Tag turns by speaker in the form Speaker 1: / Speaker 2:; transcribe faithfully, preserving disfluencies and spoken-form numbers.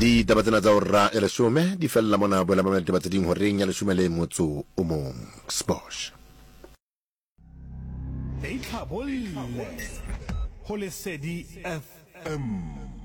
Speaker 1: di taba tsena tsa hora e leshome di fella mona boela mamela taba tse ding horeng ya leshome le motso o mong Sposh
Speaker 2: Deitlhabolle ho Lesedi F M.